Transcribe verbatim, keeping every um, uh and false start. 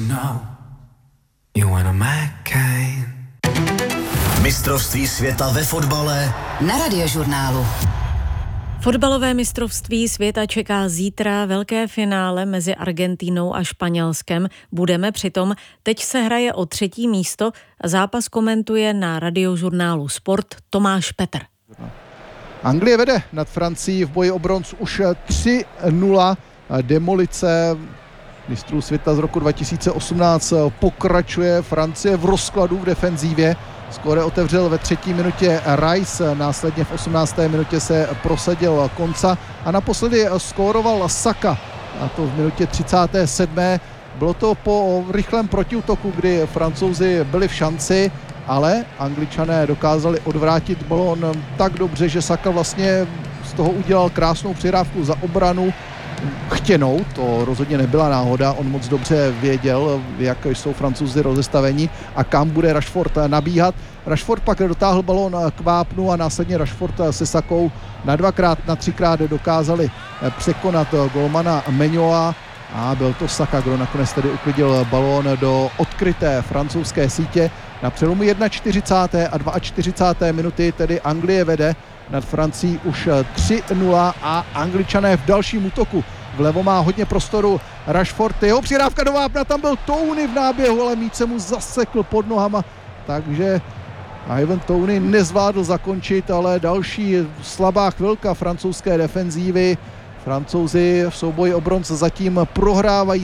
know you one of my kind. Mistrovství světa ve fotbale na Radiožurnálu. Fotbalové mistrovství světa čeká zítra velké finále mezi Argentínou a Španělskem. Budeme přitom, teď se hraje o třetí místo. Zápas komentuje na Radiožurnálu Sport Tomáš Petr. Anglie vede nad Francií v boji o bronz už tři nula. Demolice mistrů světa z roku dva tisíce osmnáct pokračuje. Francie v rozkladu v defenzívě. Skóre otevřel ve třetí minutě Rice, následně v osmnácté minutě se prosadil Konca a naposledy skóroval Saka, a to v minutě třicáté sedmé Bylo to po rychlém protiútoku, kdy Francouzi byli v šanci, ale Angličané dokázali odvrátit balón tak dobře, že Saka vlastně z toho udělal krásnou přihrávku za obranu. Chtěnou, to rozhodně nebyla náhoda, on moc dobře věděl, jak jsou Francouzi rozestaveni a kam bude Rashford nabíhat. Rashford pak dotáhl balón k vápnu a následně Rashford se Sakou na dvakrát, na třikrát dokázali překonat golmana Meňoa a byl to Saka, kdo nakonec tedy uklidil balón do odkryté francouzské sítě. Na přelomu čtyřicáté první a čtyřicáté druhé minuty tedy Anglie vede nad Francií už tři nula a Angličané v dalším útoku. Vlevo má hodně prostoru Rashford, jeho přihrávka do vápna, tam byl Tony v náběhu, ale míč se mu zasekl pod nohama, takže Ivan Toney nezvládl zakončit, ale další slabá chvilka francouzské defenzívy. Francouzi v souboji o bronz zatím prohrávají